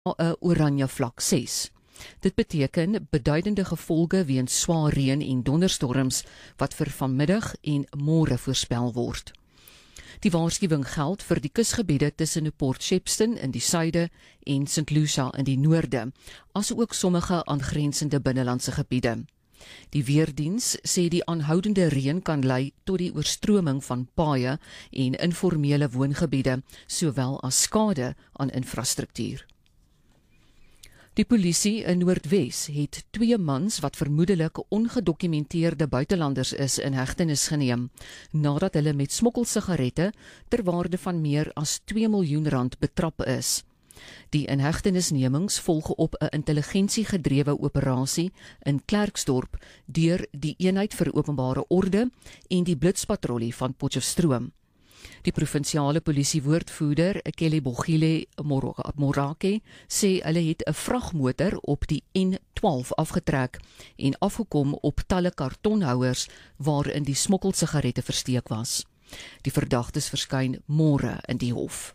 'n oranje vlak 6. Dit beteken beduidende gevolge weens swaar reën en donderstorms wat vir vanmiddag en môre voorspel word. Die waarskuwing geld vir die kusgebiede tussen Port Shepstone in die suide en St. Lucia in die noorde, asook sommige aangrensende binnelandse gebiede. Die weerdiens sê die aanhoudende reën kan lei tot die oorstroming van paaie en informele woongebiede, sowel as skade aan infrastruktuur. Die polisie in Noordwes het 2 mans wat vermoedelik ongedokumenteerde buitelanders is in hegtenis geneem, nadat hulle met smokkelsigarette ter waarde van meer as R2 miljoen betrap is. Die inhegtenisnemings volg op 'n intelligensiegedrewe operasie in Klerksdorp deur die Eenheid vir Openbare Orde en die Blitspatrollie van Potchefstroom. Die provinsiale polisiewoordvoerder, Kelly Bogile Morake, sê hulle het 'n vragmotor op die N12 afgetrek en afgekom op talle kartonhouers waarin die smokkelsigarette versteek was. Die verdagtes verskyn môre in die hof.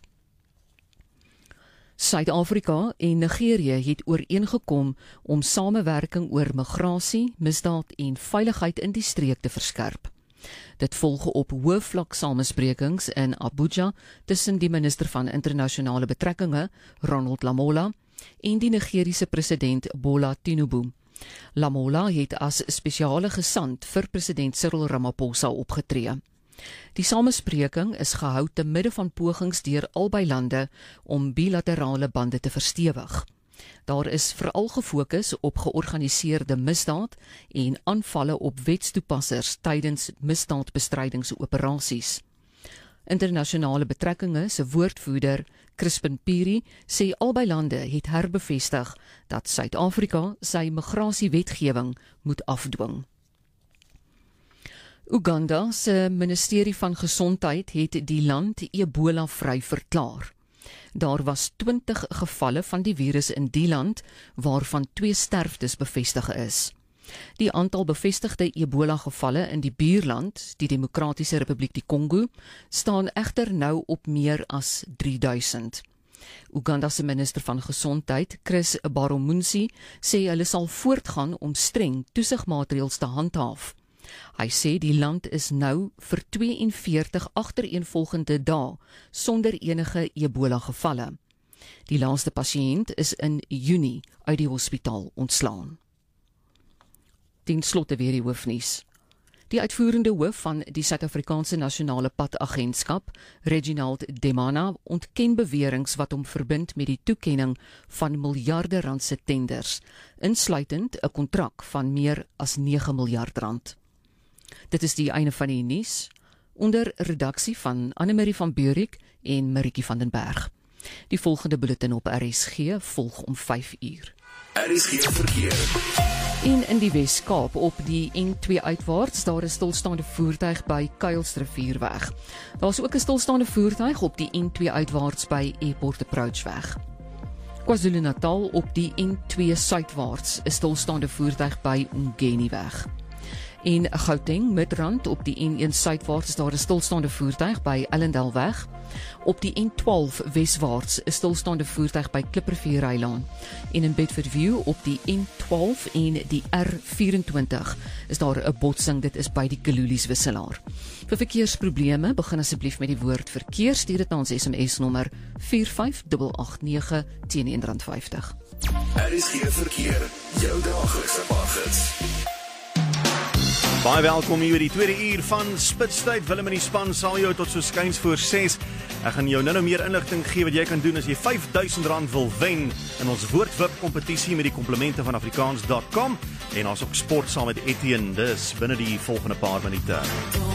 Suid-Afrika en Nigerië het ooreengekom om samewerking oor migrasie, misdaad en veiligheid in die streek te verskerp. Dit volg op hoë vlak samesprekings in Abuja tussen die minister van internasionale betrekkinge, Ronald Lamola, en die Nigeriese president Bola Tinubu. Lamola het as spesiale gesant vir president Cyril Ramaphosa opgetree. Die samespreking is gehou te midde van pogings deur albei lande om bilaterale bande te verstewig. Daar is veral gefokus op georganiseerde misdaad en aanvalle op wetstoepassers tydens misdaadbestrydingsoperasies. Internasionale betrekkinge se woordvoerder, Crispin Piri, sê albei lande het herbevestig dat Suid-Afrika sy migrasiewetgewing moet afdwing. Uganda se ministerie van Gesondheid het die land Ebola-vry verklaar. Daar was 20 gevalle van die virus in die land, waarvan 2 sterftes bevestig is. Die aantal bevestigde Ebola-gevalle in die buurland, die Demokratiese Republiek die Kongo, staan egter nou op meer as 3000. Uganda se minister van Gesondheid, Chris Baromunsi, sê hulle sal voortgaan om streng toesigmaatreëls te handhaaf. Hy sê die land is nou vir 42 agtereenvolgende dae sonder enige Ebola-gevalle. Die laaste pasiënt is in Junie uit die hospitaal ontslaan. Ten slotte weer die hoofnuus. Die uitvoerende hoof van die Suid-Afrikaanse Nasionale Padagentskap, Reginald Demana, ontken beweringe wat hom verbind met die toekenning van miljarde rand se tenders, insluitend 'n kontrak van meer as R9 miljard. Dit is die einde van die nuus, onder redaksie van Annemarie van Beurik en Marieke van den Berg. Die volgende bulletin op RSG volg om 5 uur. RSG verkeer. En in die Wes-Kaap op die N2 uitwaarts, daar is stilstaande voertuig by Kuilsrivierweg. Daar is ook 'n stilstaande voertuig op die N2 uitwaarts by Airport Approachweg. KwaZulu-Natal op die N2 suidwaarts, 'n stilstaande voertuig by Ongeniweg. En Gauteng, Midrand op die N1 suidwaarts, daar 'n stilstaande voertuig by Ellendelweg. Op die N12 weswaarts 'n stilstaande voertuig by Klippervierreilaan. En in Bedfordview op die N12 en die R24 is daar 'n botsing, dit is by die Kalulies wisselaar. Vir verkeersprobleme, begin asseblief met die woord verkeer, stuur dit na ons SMS nommer 45889 teen R1.50. RSG verkeer, jou daaglikse paggids. Baie welkom hier by die tweede uur van Spitstyd. Willem in die span sal jou tot so skuins voor 6. Ek gaan jou nou meer inligting gee wat jy kan doen as jy R5000 wil wen in ons woordwip kompetisie met die komplemente van Afrikaans.com en ons ook sport saam met Etienne. Dis binne die volgende paar minute.